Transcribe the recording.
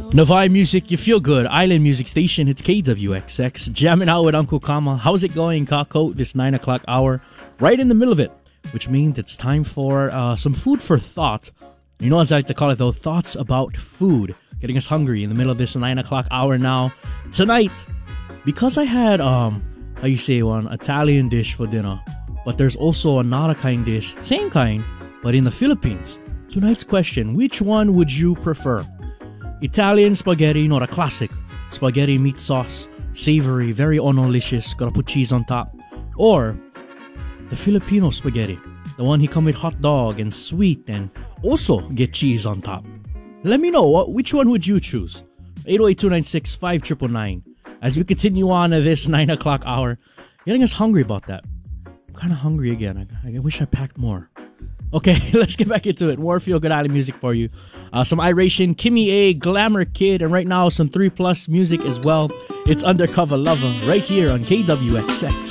Navai music, you feel good. Island music station, it's KWXX. Jamming out with Uncle Kama. How's it going, Kako? This 9 o'clock hour, right in the middle of it, which means it's time for some food for thought. You know, as I like to call it, though, thoughts about food. Getting us hungry in the middle of this 9 o'clock hour now. Tonight, because I had, how you say, one Italian dish for dinner, but there's also another kind dish, same kind, but in the Philippines. Tonight's question, which one would you prefer? Italian spaghetti, you know, the classic. Spaghetti, meat sauce, savory, very onolicious, gotta put cheese on top. Or the Filipino spaghetti, the one he come with hot dog and sweet and also get cheese on top. Let me know, which one would you choose? 808-296-5999. As we continue on this 9 o'clock hour, getting us hungry about that. I'm kind of hungry again. I wish I packed more. Okay, let's get back into it. More Feel Good Island music for you. Some Iration, Kimmy A, Glamour Kid, and right now some 3+ music as well. It's Undercover Lover right here on KWXX.